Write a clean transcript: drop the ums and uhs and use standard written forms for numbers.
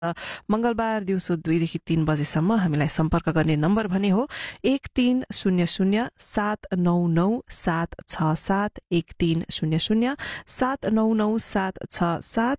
मंगलबार दिउँसो 2 देखि 3 बजेसम्म हामीलाई सम्पर्क गर्ने नम्बर भने हो 1300799767 1300799767